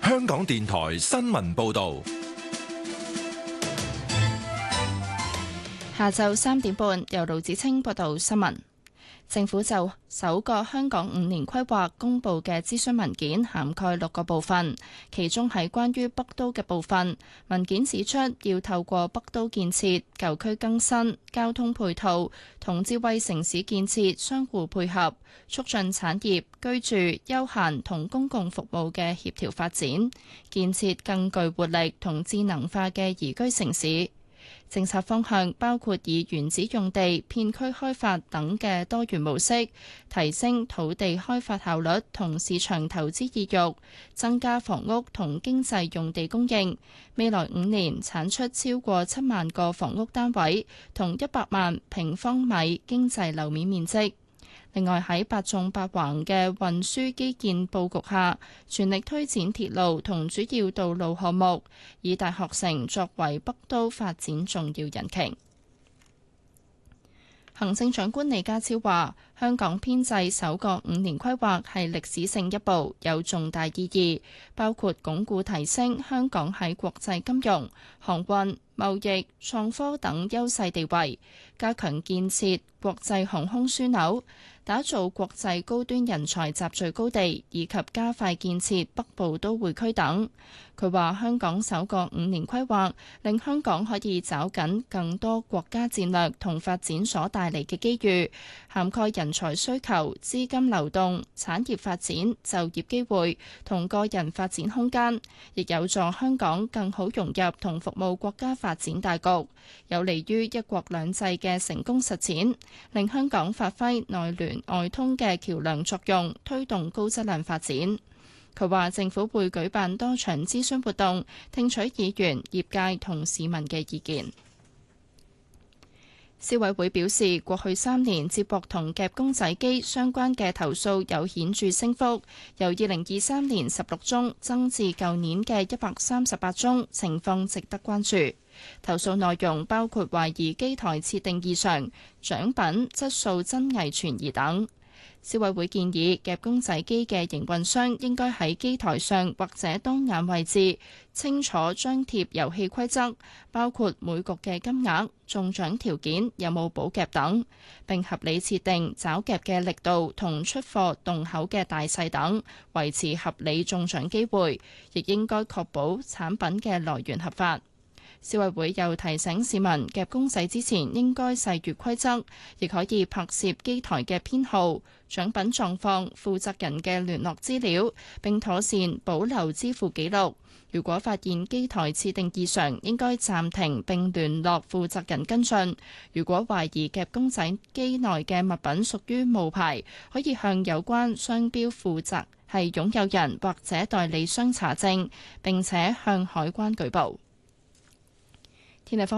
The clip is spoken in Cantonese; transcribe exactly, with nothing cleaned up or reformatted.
香港電台新聞報道。 下晝三點半，由盧子清報道新聞。政府就首個香港五年規劃公佈嘅諮詢文件涵蓋六個部分，其中係關於北都嘅部分。文件指出，要透過北都建設、舊區更新、交通配套同智慧城市建設相互配合，促進產業、居住、休閒同公共服務嘅協調發展，建設更具活力同智能化嘅宜居城市。政策方向包括以原址用地、片區開發等嘅多元模式，提升土地開發效率同市場投資意欲，增加房屋同經濟用地供應。未來五年產出超過七萬個房屋單位，同一百萬平方米經濟樓面面積。另外喺八縱八橫嘅運輸基建佈局下，全力推展鐵路同主要道路項目，以大學城作為北都發展重要引擎。行政長官李家超話：香港編制首個五年規劃係歷史性一步，有重大意義，包括鞏固提升香港喺國際金融、航運、貿易、創科等優勢地位，加強建設國際航空樞紐，打造國際高端人才集聚高地，以及加快建設北部都會區等。佢話：香港首個五年規劃令香港可以抓緊更多國家戰略同發展所帶嚟嘅機遇，涵蓋人才需求、資金流動、產業發展、就業機會同個人發展空間，亦有助香港更好融入同服務國家發展大局，有利於一國兩制嘅成功實踐，令香港發揮內聯外通嘅橋梁作用，推動高質量發展。佢話政府會舉辦多場諮詢活動，聽取議員、業界同市民嘅意見。消委會表示，過去三年接獲同夾公仔機相關嘅投訴有顯著升幅，由二零二三年十六宗增至舊年嘅一百三十八宗，情況值得關注。投訴內容包括懷疑機台設定異常、獎品質素真偽存疑等。消委會建議夾公仔機嘅營運商應該喺機台上或者當眼位置清楚張貼遊戲規則，包括每局嘅金額、中獎條件、有冇補夾等，並合理設定找夾嘅力度同出貨洞口嘅大細等，維持合理中獎機會，亦應該確保產品嘅來源合法。消委會又提醒市民夾公仔之前應該細閱規則，亦可以拍攝機台嘅編號、獎品狀況、負責人嘅聯絡資料，並妥善保留支付記錄。如果發現機台設定異常，應該暫停並聯絡負責人跟進。如果懷疑夾公仔機內嘅物品屬於冒牌，可以向有關商標負責係擁有人或者代理商查證，並且向海關舉報。天氣方